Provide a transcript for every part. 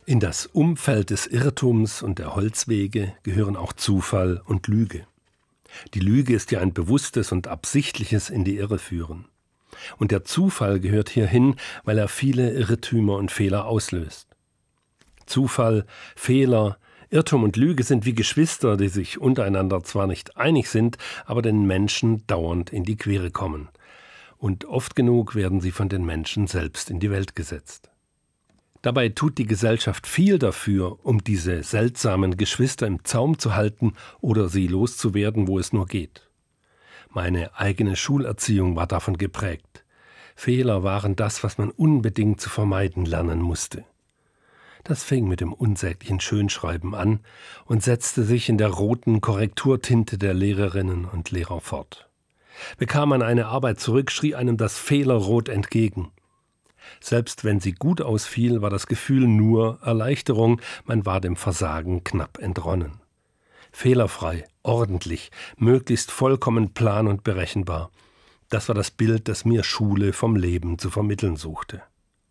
In das Umfeld des Irrtums und der Holzwege gehören auch Zufall und Lüge. Die Lüge ist ja ein bewusstes und absichtliches in die Irre führen. Und der Zufall gehört hierhin, weil er viele Irrtümer und Fehler auslöst. Zufall, Fehler, Irrtum und Lüge sind wie Geschwister, die sich untereinander zwar nicht einig sind, aber den Menschen dauernd in die Quere kommen. Und oft genug werden sie von den Menschen selbst in die Welt gesetzt. Dabei tut die Gesellschaft viel dafür, um diese seltsamen Geschwister im Zaum zu halten oder sie loszuwerden, wo es nur geht. Meine eigene Schulerziehung war davon geprägt. Fehler waren das, was man unbedingt zu vermeiden lernen musste. Das fing mit dem unsäglichen Schönschreiben an und setzte sich in der roten Korrekturtinte der Lehrerinnen und Lehrer fort. Bekam man eine Arbeit zurück, schrie einem das Fehlerrot entgegen. Selbst wenn sie gut ausfiel, war das Gefühl nur Erleichterung, man war dem Versagen knapp entronnen. Fehlerfrei, ordentlich, möglichst vollkommen plan und berechenbar. Das war das Bild, das mir Schule vom Leben zu vermitteln suchte.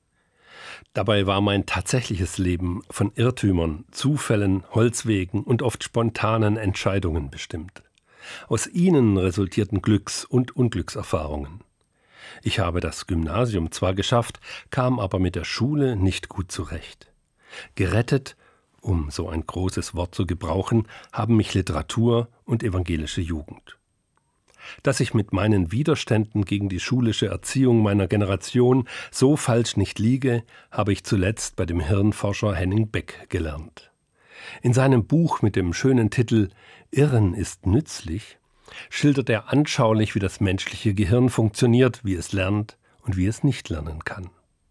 Dabei war mein tatsächliches Leben von Irrtümern, Zufällen, Holzwegen und oft spontanen Entscheidungen bestimmt. Aus ihnen resultierten Glücks- und Unglückserfahrungen. Ich habe das Gymnasium zwar geschafft, kam aber mit der Schule nicht gut zurecht. Gerettet, um so ein großes Wort zu gebrauchen, haben mich Literatur und evangelische Jugend. Dass ich mit meinen Widerständen gegen die schulische Erziehung meiner Generation so falsch nicht liege, habe ich zuletzt bei dem Hirnforscher Henning Beck gelernt. In seinem Buch mit dem schönen Titel »Irren ist nützlich« schildert er anschaulich, wie das menschliche Gehirn funktioniert, wie es lernt und wie es nicht lernen kann.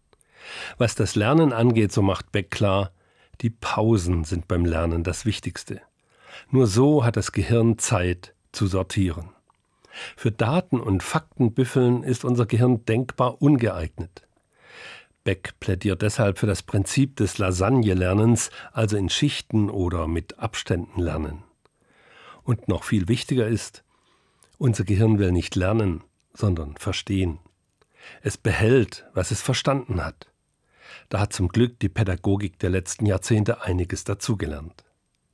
Was das Lernen angeht, so macht Beck klar, die Pausen sind beim Lernen das Wichtigste. Nur so hat das Gehirn Zeit zu sortieren. Für Daten- und Faktenbüffeln ist unser Gehirn denkbar ungeeignet. Beck plädiert deshalb für das Prinzip des Lasagne-Lernens, also in Schichten oder mit Abständen lernen. Und noch viel wichtiger ist, unser Gehirn will nicht lernen, sondern verstehen. Es behält, was es verstanden hat. Da hat zum Glück die Pädagogik der letzten Jahrzehnte einiges dazugelernt.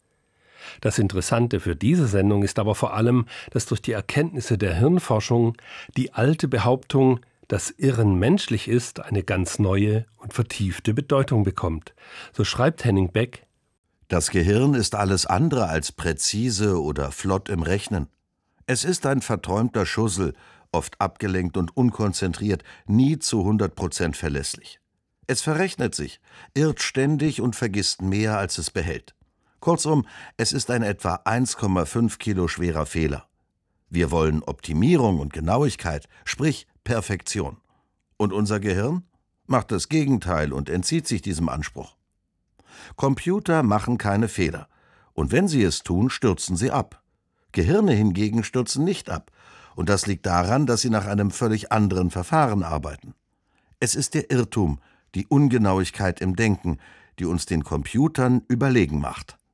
Das Interessante für diese Sendung ist aber vor allem, dass durch die Erkenntnisse der Hirnforschung die alte Behauptung, dass Irren menschlich ist, eine ganz neue und vertiefte Bedeutung bekommt. So schreibt Henning Beck: Das Gehirn ist alles andere als präzise oder flott im Rechnen. Es ist ein verträumter Schussel, oft abgelenkt und unkonzentriert, nie zu 100% verlässlich. Es verrechnet sich, irrt ständig und vergisst mehr, als es behält. Kurzum, es ist ein etwa 1,5 Kilo schwerer Fehler. Wir wollen Optimierung und Genauigkeit, sprich Perfektion. Und unser Gehirn macht das Gegenteil und entzieht sich diesem Anspruch. Computer machen keine Fehler. Und wenn sie es tun, stürzen sie ab. Gehirne hingegen stürzen nicht ab. Und das liegt daran, dass sie nach einem völlig anderen Verfahren arbeiten. Es ist der Irrtum, die Ungenauigkeit im Denken, die uns den Computern überlegen macht.